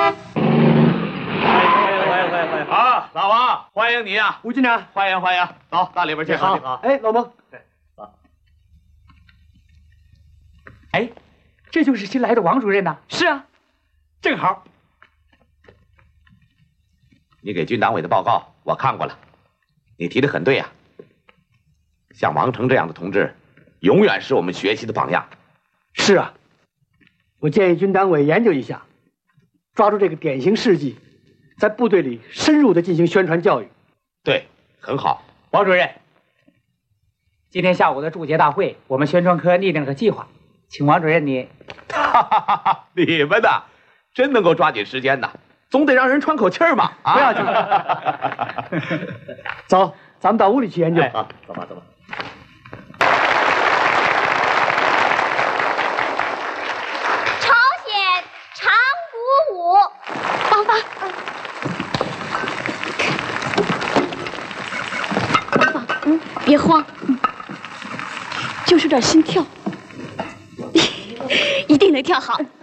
啊，老王，欢迎你呀！ 吴军长， 欢迎欢迎，走到里边去。 好，哎，老孟， 走。 哎，这就是新来的王主任呐。 是啊，正好。 你给军党委的报告我看过了，你提的很对呀。像王成这样的同志，永远是我们学习的榜样。 是啊，我建议军党委研究一下，抓住这个典型事迹，在部队里深入的进行宣传教育。 对，很好。 王主任，今天下午的祝捷大会，我们宣传科拟定了个计划，请王主任你。 你们呐，真能够抓紧时间呐，总得让人喘口气儿嘛。啊， 不要紧。走，咱们到屋里去研究。 啊，走吧，走吧。 朝鲜长鼓舞， 芳芳，芳芳，别慌，就是有点心跳，一定能跳好。